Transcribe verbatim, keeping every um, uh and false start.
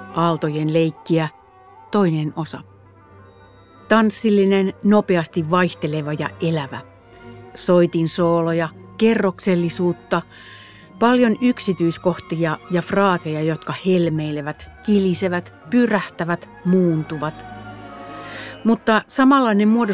aaltojen leikkiä, toinen osa. Tanssillinen, nopeasti vaihteleva ja elävä. Soitin sooloja, kerroksellisuutta, paljon yksityiskohtia ja fraaseja, jotka helmeilevät, kilisevät, pyrähtävät, muuntuvat. Mutta samalla ne muodostavat